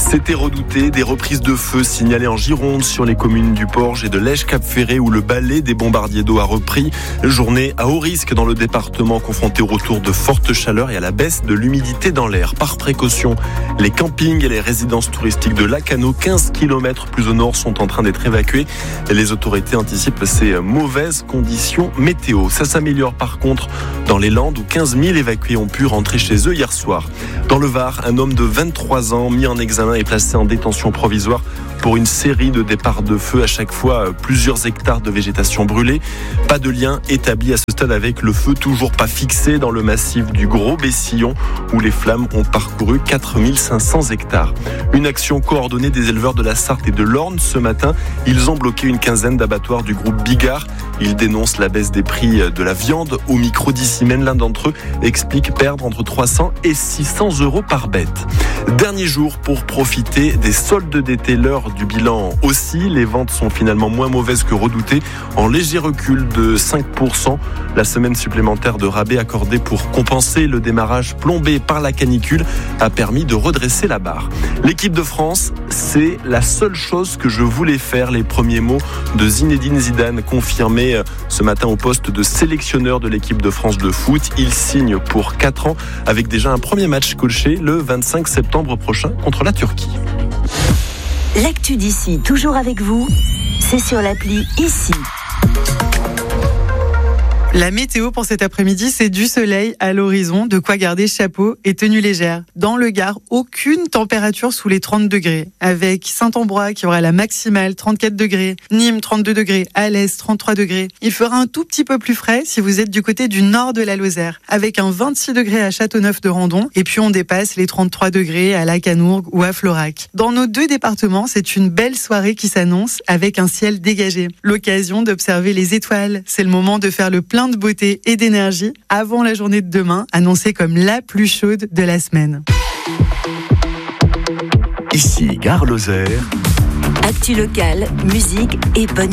C'était redouté, des reprises de feu signalées en Gironde sur les communes du Porge et de Lège-Cap-Ferré où le balai des bombardiers d'eau a repris. Journée à haut risque dans le département, confronté au retour de fortes chaleurs et à la baisse de l'humidité dans l'air. Par précaution, les campings et les résidences touristiques de Lacanau, 15 km plus au nord, sont en train d'être évacués. Les autorités anticipent ces mauvaises conditions météo. Ça s'améliore par contre dans les Landes où 15 000 évacués ont pu rentrer chez eux hier soir. Dans le Var, un homme de 23 ans mis en examen est placé en détention provisoire pour une série de départs de feu, à chaque fois plusieurs hectares de végétation brûlée. Pas de lien établi à ce stade avec le feu, toujours pas fixé dans le massif du Gros Bessillon où les flammes ont parcouru 4500 hectares. Une action coordonnée des éleveurs de la Sarthe et de l'Orne ce matin. Ils ont bloqué une quinzaine d'abattoirs du groupe Bigard. Ils dénoncent la baisse des prix de la viande. Au micro d'Issimène, l'un d'entre eux explique perdre entre 300 et 600 euros par bête. Dernier jour pour profiter des soldes d'été. L'heure du bilan aussi. Les ventes sont finalement moins mauvaises que redoutées, en léger recul de 5%. La semaine supplémentaire de rabais accordée pour compenser le démarrage plombé par la canicule a permis de redresser la barre. L'équipe de France, c'est la seule chose que je voulais faire. Les premiers mots de Zinedine Zidane, confirmés ce matin au poste de sélectionneur de l'équipe de France de foot. Il signe pour 4 ans avec déjà un premier match coaché le 25 septembre prochain contre la Turquie. L'actu d'ici, toujours avec vous, c'est sur l'appli Ici. La météo pour cet après-midi, c'est du soleil à l'horizon, de quoi garder chapeau et tenue légère. Dans le Gard, aucune température sous les 30 degrés. Avec Saint-Ambrois qui aura la maximale 34 degrés, Nîmes 32 degrés, Alès 33 degrés. Il fera un tout petit peu plus frais si vous êtes du côté du nord de la Lozère, avec un 26 degrés à Châteauneuf-de-Randon, et puis on dépasse les 33 degrés à Lacanourgue ou à Florac. Dans nos deux départements, c'est une belle soirée qui s'annonce avec un ciel dégagé. L'occasion d'observer les étoiles. C'est le moment de faire le plein de beauté et d'énergie avant la journée de demain, annoncée comme la plus chaude de la semaine. Ici, Gare Lozère. Actu locale, musique et bonne